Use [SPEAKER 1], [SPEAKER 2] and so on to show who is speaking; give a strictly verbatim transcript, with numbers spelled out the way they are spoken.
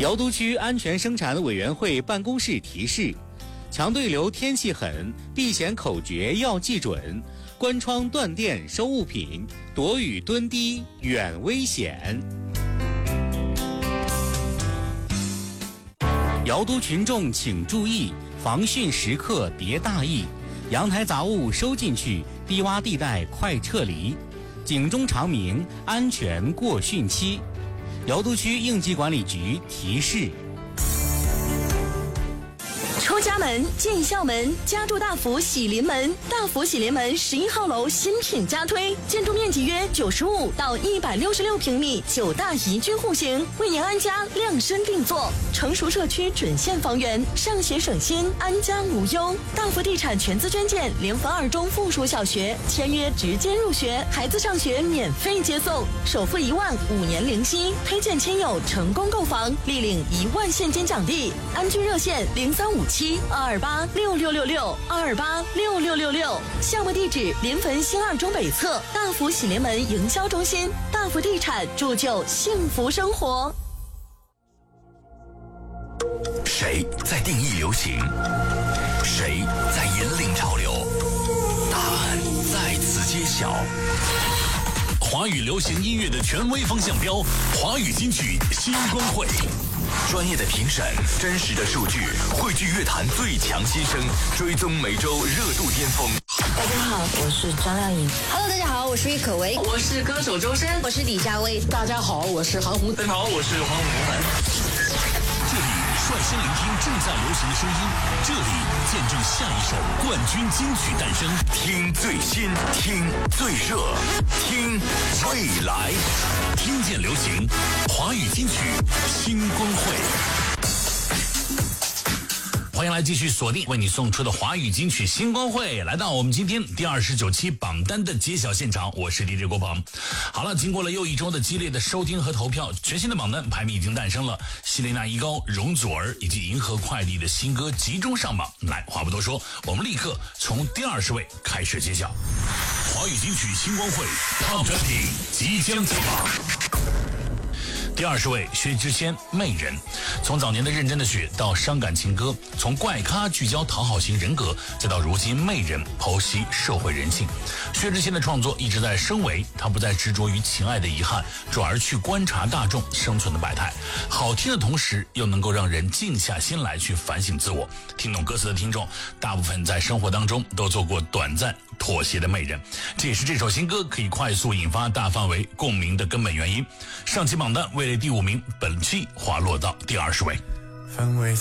[SPEAKER 1] 瑶都区安全生产委员会办公室提示：强对流天气狠，避险口诀要记准，关窗断电收物品，躲雨蹲低远危险。瑶都群众请注意，防汛时刻别大意，阳台杂物收进去，低洼地带快撤离，警钟长鸣，安全过汛期。瑶都区应急管理局提示。
[SPEAKER 2] 出家门进校门，家住大福喜临门。大福喜临门十一号楼新品加推，建筑面积约九十五到一百六十六平米，九大宜居户型，为您安家量身定做。成熟社区准现房源，上学省心，安家无忧。大福地产全资捐建联合二中附属小学，签约直接入学，孩子上学免费接送，首付一万，五年零息，推荐亲友成功购房，立领一万现金奖励。安居热线零三五七二二八六六六六二二八六六六六，项目地址临汾新二中北侧大福喜临门营销中心。大福地产铸就幸福生活。
[SPEAKER 3] 谁在定义流行？谁在引领潮流？答案在此揭晓。华语流行音乐的权威风向标，华语金曲新光会。专业的评审，真实的数据，汇聚乐坛最强新声，追踪每周热度巅峰。
[SPEAKER 4] 大家好，我是张靓颖。
[SPEAKER 5] Hello， 大家好，我是郁可唯，
[SPEAKER 6] 我是歌手周深，
[SPEAKER 5] 我是李佳薇。
[SPEAKER 6] 大家好，我是韩红。
[SPEAKER 7] 大家好，我是黄伟文。
[SPEAKER 3] 这里率先聆听正在流行的声音，这里见证下一首冠军金曲诞生。听最新，听最热，听未来，听见流行，华语金曲新光会。欢迎来继续锁定为你送出的华语金曲新光会，来到我们今天第二十九期榜单的揭晓现场，我是 D J 郭鹏。好了，经过了又一周的激烈的收听和投票，全新的榜单排名已经诞生了，希雷娜依高、容祖儿以及银河快递的新歌集中上榜。来，话不多说，我们立刻从第二十位开始揭晓。华语金曲新光会 Top 二十即将揭榜。第二十位，薛之谦《媚人》。从早年的认真的雪到伤感情歌，从怪咖聚焦讨好型人格，再到如今媚人剖析社会人性，薛之谦的创作一直在升维，他不再执着于情爱的遗憾，转而去观察大众生存的百态。好听的同时，又能够让人静下心来去反省自我。听懂歌词的听众，大部分在生活当中都做过短暂妥协的媚人，这也是这首新歌可以快速引发大范围共鸣的根本原因。上期榜单位列第五名，本期滑落到第二十位。
[SPEAKER 8] 氛围